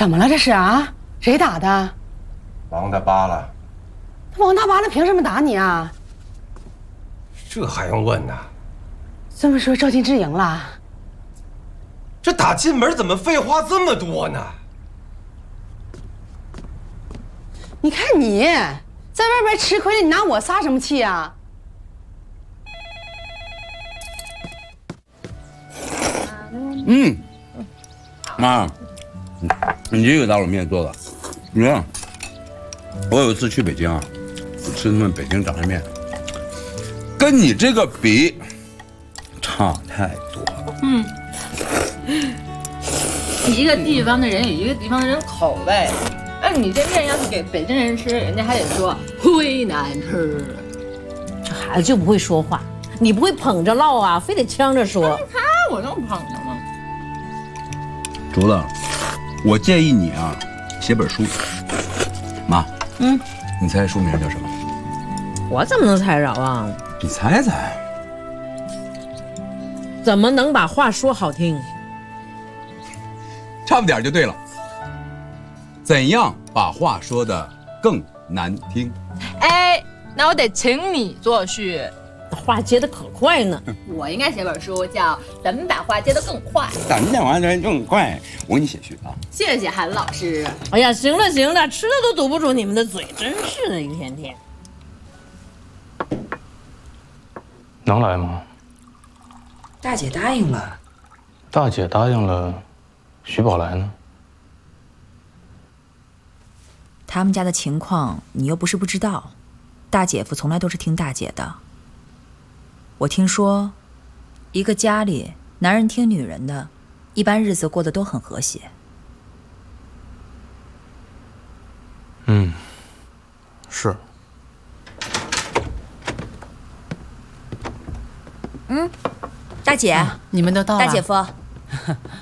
怎么了这是啊？谁打的？ 王大扒拉。 王大扒拉凭什么打你啊？ 这还用问呢？ 这么说赵金枝赢了？ 这打进门怎么废话这么多呢？ 你看你在外边吃亏了，你拿我撒什么气啊？ 妈，你这个打卤面做的，你看，我有一次去北京啊，吃他们北京炸酱面，跟你这个比，差太多了。 一个地方的人有一个地方的人口味，那你这面要是给北京人吃，人家还得说忒难吃。 这孩子就不会说话，你不会捧着唠啊，非得呛着说。 我能捧着吗？ 竹子，我建议你啊，写本书。妈，你猜书名叫什么？ 我怎么能猜着啊？ 你猜猜。 怎么能把话说好听？ 差不点就对了。怎样把话说得更难听？ 哎，那我得请你作序。 话接得可快呢。 我应该写本书，叫《怎么把话接得更快》。 咱们讲话得更快，我给你写序啊。 谢谢韩老师。 哎呀，行了行了，吃的都堵不住你们的嘴，真是的，一天天。 能来吗？ 大姐答应了。 大姐答应了，徐宝来呢？ 他们家的情况你又不是不知道，大姐夫从来都是听大姐的。我听说，一个家里男人听女人的，一般日子过得都很和谐。 是。 大姐， 你们都到了。 大姐夫。